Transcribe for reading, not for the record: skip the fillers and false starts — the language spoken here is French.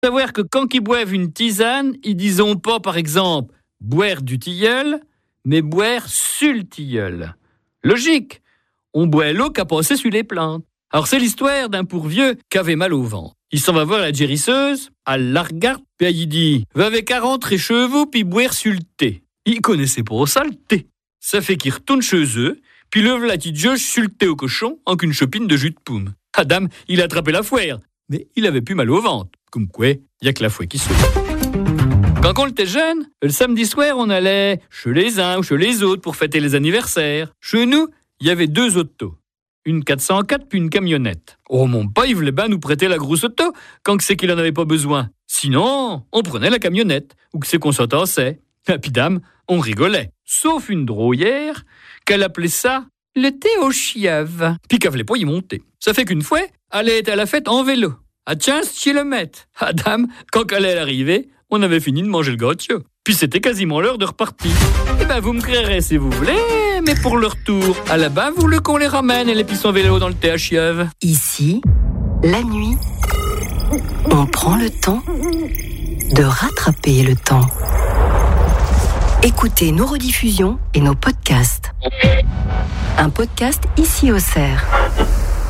Savoir que quand ils boivent une tisane, ils disent pas, par exemple, boire du tilleul, mais boire sur le tilleul. Logique, on boit l'eau qu'a passé sur les plantes. Alors c'est l'histoire d'un pourvieux qui avait mal au ventre. Il s'en va voir la guérisseuse, elle la regarde, puis elle dit « Va avec 40 chevaux, puis boire sur le thé. » Il connaissait pas ça, le thé. Ça fait qu'il retourne chez eux, puis lève la petite jauge sur le thé au cochon, en qu'une chopine de jus de pomme. Adam, il a attrapé la fouère, mais il avait plus mal au ventre. Comme quoi, il y a que la fouet qui saute. Quand on était jeune, le samedi soir, on allait chez les uns ou chez les autres pour fêter les anniversaires. Chez nous, il y avait 2 autos. Une 404 puis une camionnette. Oh, mon père, il voulait bien nous prêter la grosse auto quand c'est qu'il en avait pas besoin. Sinon, on prenait la camionnette, ou que c'est qu'on s'entassait. Et puis dame, on rigolait. Sauf une drôlière, qu'elle appelait ça le thé aux chièvres. Puis qu'elle voulait pas y monter. Ça fait qu'une fois, elle était à la fête en vélo, à 15 km. Ah dame, quand elle est arrivée, on avait fini de manger le gâteau. Puis c'était quasiment l'heure de repartir. Eh ben, vous me créerez si vous voulez, mais pour le retour, à la bas, vous voulez qu'on les ramène et les pisse en vélo dans le thé à chièvres. Ici, la nuit, on prend le temps de rattraper le temps. Écoutez nos rediffusions et nos podcasts. Un podcast ici au Cerf.